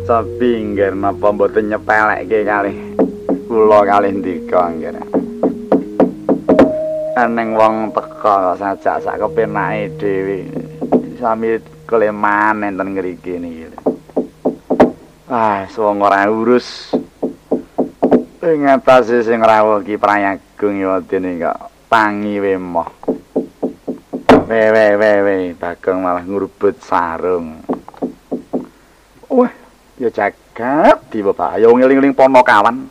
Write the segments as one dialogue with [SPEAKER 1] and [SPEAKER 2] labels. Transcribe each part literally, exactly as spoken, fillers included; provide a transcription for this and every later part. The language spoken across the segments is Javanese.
[SPEAKER 1] Sapinggir napa mboten nyepelekke kalih kula kalih ndika nggih. Aneng wong teka sajak sak kepenake dhewe. Sami keleman enten ngriki niki. Ah, wong ora urus. Ing atase sing rawuh ki Prayagung ya dene kok tangi wemoh. We we we we Bagong malah ngurbut sarung. Wah, ya jagat di bapak ayo ngeling-eling pono kawan.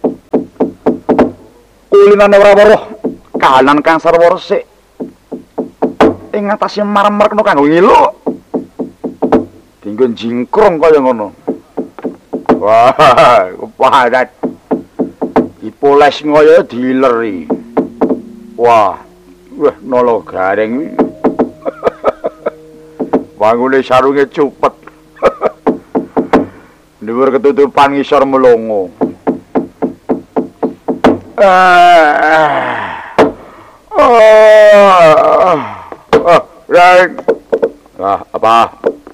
[SPEAKER 1] Ulinane ora weruh kahanan kang sarwa resik. Ing atase marmer kena kanggo ngilu. Dinggo jingkrong kaya ngono. Wah, kepadat. Dipoles ngoyo dileri. Wah, wah nolo gareng. Wangune sarunge cupet. Dhuwur ketutupan ngisor melongo. Ah. Oh. Oh, Reng. Ah, apa?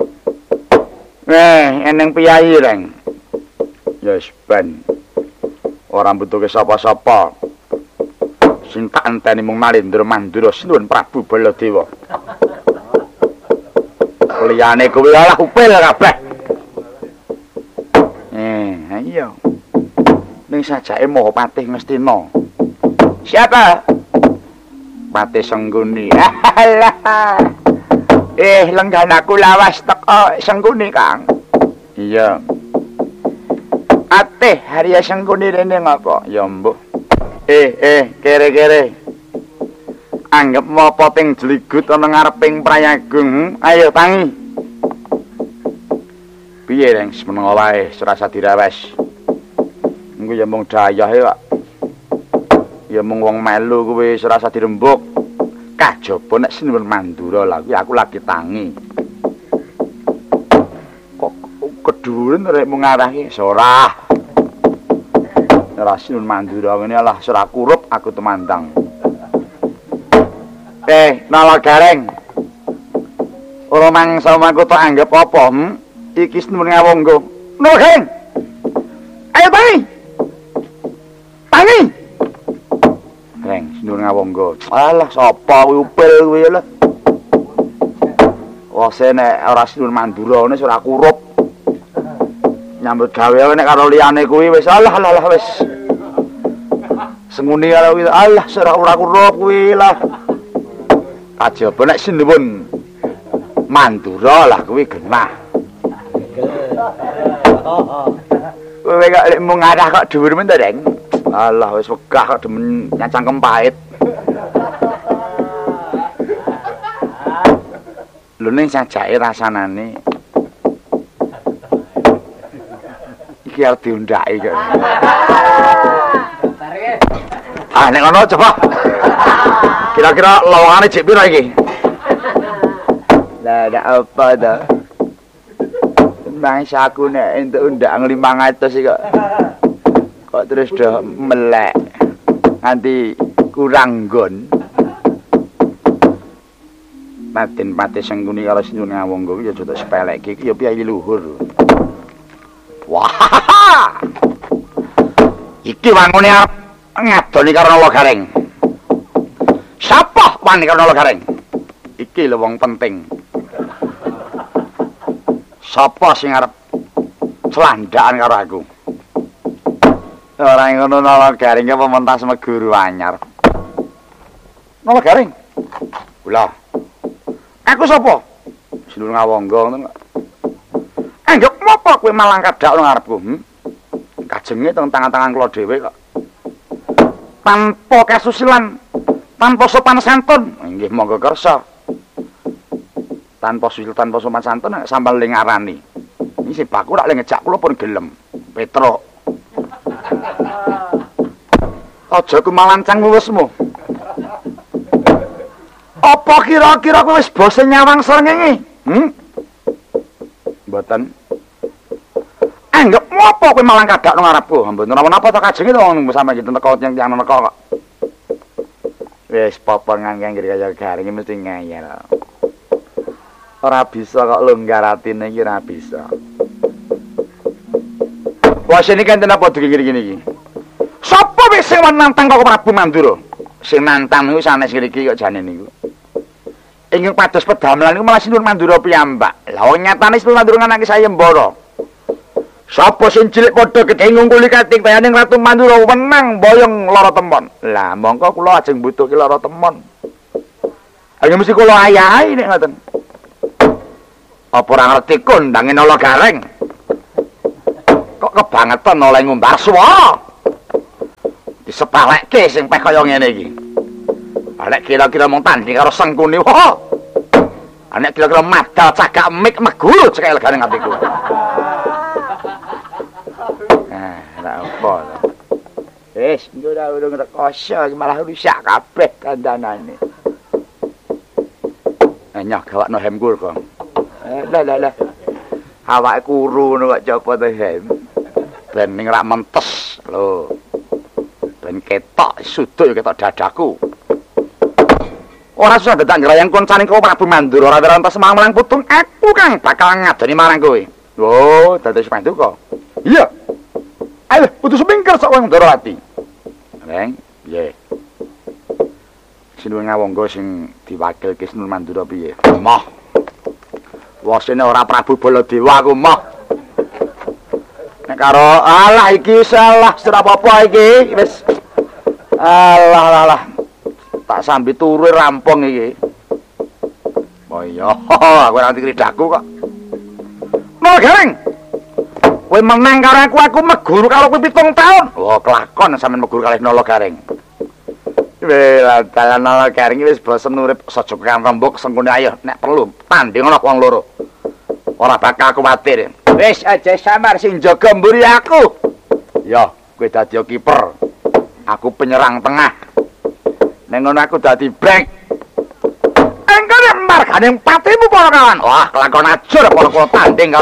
[SPEAKER 1] Eh, eneng piyayi, Reng. Yes, ben. Ora butuh sapa-sapa. Sing tak enteni mung Malendra Mandura Sinuwun Prabu Baladewa. Liyane kowe alah upil kabeh. Eh, iya. Ning sajake Mahapatih Ngastina. Siapa? Patih Sengguni. Alah. Eh, lengganaku lawas teko Sengguni, Kang. Iya. Patih Harya Sengguni rene ngapa? Ya mbuh. Eh, eh, kere-kere. Anggep mopo ting jligut ana ngareping Prayagung. Ayo tangi. Piye, Reng, semeneng wae serasa direwes. Engko ya mung dayahe, Pak. Ya mung wong melu kuwi serasa dirembuk. Kajaba nek Sinuwun Mandura lha kuwi aku lagi tangi. Kok keduren rek mung ngarahke ora. Ora Sinuwun Mandura ngene lah ora kurup aku temandang. Eh, nala gareng. Ora mangsa mangko tak anggap apa, hm? Iki Sinuwun Ngawangga. Nala gareng. Ayo tangi. Tangi. Reng, Sinuwun Ngawangga. Alah, sapa kuwi upil kuwi lho. Wase nek ora Sinuwun Mandura wis ora kurup. Nyambut gawe nek karo liyane kuwi wis alah alah wis. Senguni karo kuwi alah ora ora kurup kuwi lah. Kajaba nek Sinuwun Mandura lah kuwi genah. Kowe kok lek mung ngarah kok dhuwur men to, Reng? Alah wis wegah kok demen nyacang kempait. Lho ning sajake rasanane iki arep diundhaki kok. Ah nek ngono coba. Kira-kira lowongane jek pira iki? Lah ndak apa to. Mangsa aku nek entuk undang lima ratus iki kok. Kok terus do melek nganti kurang nggon. Matin Patih Sengguni karo Sinuwun Ngawangga iki ya aja sepelekke iki ya piyayi luhur. Wah. Iki wangune arep ngadoni karo Nala Gareng. Sapa wani karo Nala Gareng? Iki lho wong penting. Sapa sing arep celandakan karo aku? Ora ngono Nala Gareng apa mentas meguru anyar. Nala Gareng. Kula. Aku sapa? Sinuwun Ngawangga ngoten kok. Anggep apa kowe malang kadak nang ngarepku? Hm? Kajenge teng tangan-tangan kula dhewe kok. Tanpa kasusilan, tanpa sopan santun. Nggih monggo kersa. Tanpa susil, tanpa sopan santun sambal ling ngarani. Iki si baku rak ngejak kula pun gelem. Petruk. Aja kumalancang wesmu. Apa kira-kira kowe wis bosen nyawang srengenge? Hm? Mboten. Anggep apa kowe malang kadak nang ngarepku? Mboten napa-napa to kajenge to sampe iki teko yang yang neka kok. Wis popongan kang kaya garing mesti ngeyel. Ora bisa kok longgar atine iki ora bisa. Wah sini kan apa gini-gini iki? Sapa wis sing nantang kok Prabu Mandura? Sing nantang niku sanes ngriki kok jane niku. Ingkang pados pedamelan niku malah Sinur Mandura piyambak. Lah wong nyatane Sinur Mandura nganake sayembara. Sapa sing cilik padha gedhe ngungkuli kating bayaning Ratu Mandura wenang boyong lara temon. Lah mongko kula ajeng mbutuhke lara temon. Ayo mesti kula ayahi nek ngoten. Apa ora ngerti kondange nala gareng? Kok kebangetan oleh ngumbar swara. Disepalekke sing peh kaya ngene iki. Nek kira-kira mung tanding karo Sengkuni, wah. Nek kira-kira madal cagak mik meguru cekel gareng atiku. Nah, ora apa. Wis, ora urung rekoso malah rusak kabeh dandanane. Eh nyok gawakno hemkur kok. Eh lah lah lah. Awake kuru ngono kok copo to hem. Ben ning rak mentes lho. Ben ketok suduk ketok dadaku. Ora susah datang ngrayang koncane kok Prabu Mandura ora rantas malang putung aku Kang bakal ngadoni marang kowe. Oh, dados panduka. Iya. Ayo, putus mingkir sok wong Ndarawati. Neng, piye? Sinuwun ngawangga sing diwakilke Sinur Mandura piye? Moh. Wasene ora Prabu Baladewa aku moh. Nek karo alah iki salah apa-apa iki wis alah alah tak sambi turu rampung iki. Oh iya, aku ora ngerti kridaku kok. Nol gareng. Kowe menang karo aku, aku meguru karo kowe pitung taun. Oh, kelakon sampean meguru kalih Nala Gareng. Wis dalan Nala Gareng wis bosen urip saja kan rembug Sengkuni ayo nek perlu tanding ana wong loro. Ora bakal kuwatir. Wis aja samar sing jaga mburi aku. Ya, kowe dadi kiper. Aku penyerang tengah. Ning ngono aku dadi back. Engko margane patimu para kawan. Wah, kelakon ajur para kula tanding